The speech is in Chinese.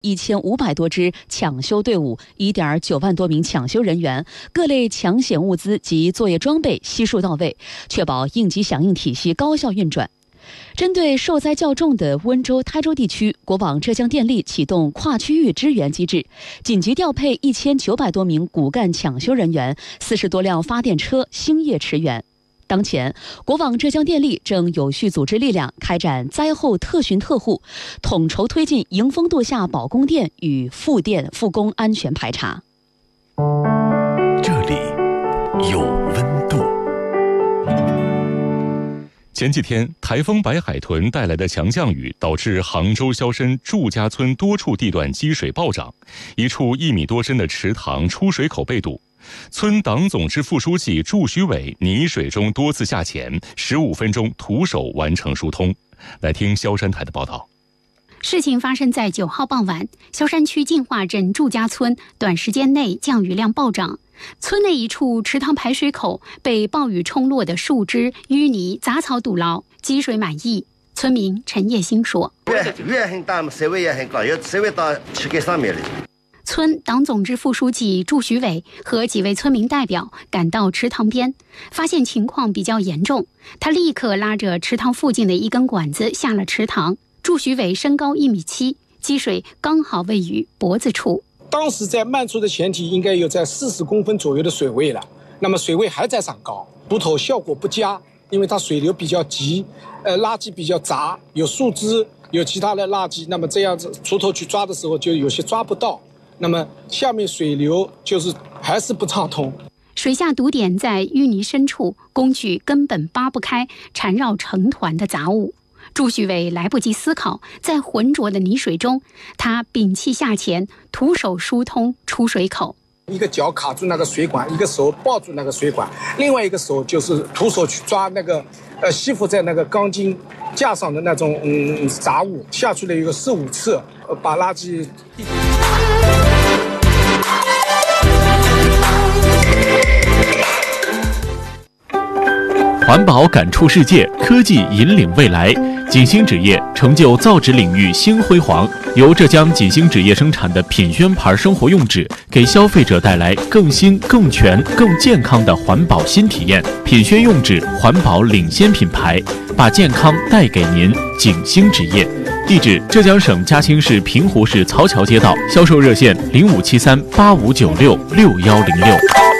1500多支抢修队伍，1.9万多名抢修人员，各类抢险物资及作业装备悉数到位，确保应急响应体系高效运转。针对受灾较重的温州、台州地区，国网浙江电力启动跨区域支援机制，紧急调配1900多名骨干抢修人员，40多辆发电车星夜驰援。当前，国网浙江电力正有序组织力量，开展灾后特巡特护，统筹推进迎峰度夏保供电与复电复工安全排查。 这里有温度。前几天，台风白海豚带来的强降雨导致杭州萧山祝家村多处地段积水暴涨，一处1米多深的池塘出水口被堵。村党总支副书记祝徐伟泥水中多次下潜，15分钟徒手完成疏通。来听萧山台的报道。 事情发生在9号傍晚，萧山区进化镇祝家村短时间内降雨量暴涨，村内一处池塘排水口被暴雨冲落的树枝、淤泥、杂草堵牢，积水满溢。村民陈叶兴说：“ 雨很大，水位也很高，有水位到膝盖上面了。” 村党总支副书记祝徐伟和几位村民代表赶到池塘边，发现情况比较严重，他立刻拉着池塘附近的一根管子下了池塘。祝徐伟身高1.7米，积水刚好位于脖子处。 当时在漫出的前体应该有在40公分左右的水位了，那么水位还在涨高，锄头效果不佳，因为它水流比较急，垃圾比较杂，有树枝，有其他的垃圾，那么这样子锄头去抓的时候就有些抓不到，那么下面水流就是还是不畅通。 水下堵点在淤泥深处，工具根本扒不开缠绕成团的杂物。祝徐伟来不及思考，在浑浊的泥水中，他屏气下潜，徒手疏通出水口。 一个脚卡住那个水管，一个手抱住那个水管，另外一个手就是徒手去抓那个吸附在那个钢筋架上的那种杂物，下去了有个4、5次，把垃圾。 环保感触世界，科技引领未来。锦星纸业成就造纸领域新辉煌。由浙江锦星纸业生产的品宣牌生活用纸，给消费者带来更新、更全、更健康的环保新体验。品宣用纸环保领先品牌，把健康带给您。锦星纸业，地址：浙江省嘉兴市平湖市曹桥街道，销售热线：057385966106。